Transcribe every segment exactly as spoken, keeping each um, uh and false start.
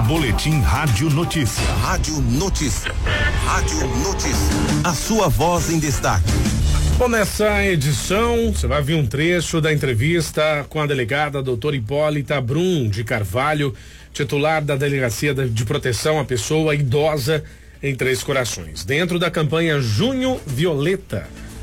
Boletim Rádio Notícia. Rádio Notícia. Rádio Notícia. A sua voz em destaque. Bom, nessa edição, você vai ver um trecho da entrevista com a delegada doutora Hipólita Brum de Carvalho, titular da Delegacia de Proteção à Pessoa Idosa em Três Corações, dentro da campanha Junho Violeta.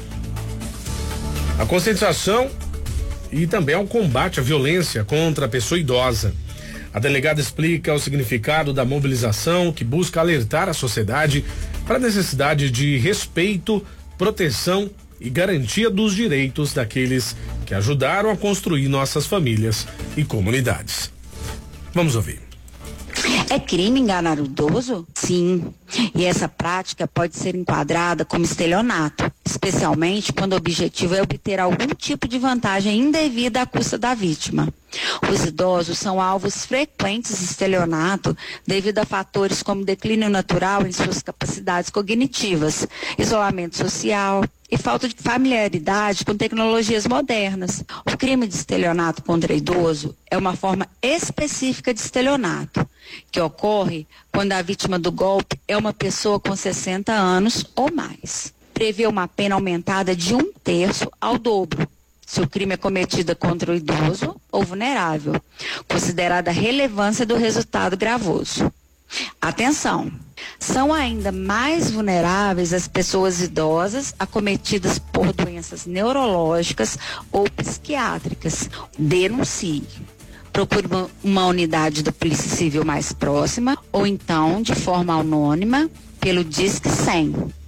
A conscientização e também ao combate à violência contra a pessoa idosa. A delegada explica o significado da mobilização que busca alertar a sociedade para a necessidade de respeito, proteção e garantia dos direitos daqueles que ajudaram a construir nossas famílias e comunidades. Vamos ouvir. É crime enganar o idoso? Sim. E essa prática pode ser enquadrada como estelionato, especialmente quando o objetivo é obter algum tipo de vantagem indevida à custa da vítima. Os idosos são alvos frequentes de estelionato devido a fatores como declínio natural em suas capacidades cognitivas, isolamento social e falta de familiaridade com tecnologias modernas. O crime de estelionato contra idoso é uma forma específica de estelionato, que ocorre quando a vítima do golpe é uma pessoa com sessenta anos ou mais. Prevê uma pena aumentada de um terço ao dobro, se o crime é cometido contra o idoso ou vulnerável, considerada a relevância do resultado gravoso. Atenção! São ainda mais vulneráveis as pessoas idosas acometidas por doenças neurológicas ou psiquiátricas. Denuncie. Procure uma, uma unidade da Polícia Civil mais próxima ou então, de forma anônima, pelo Disque cem.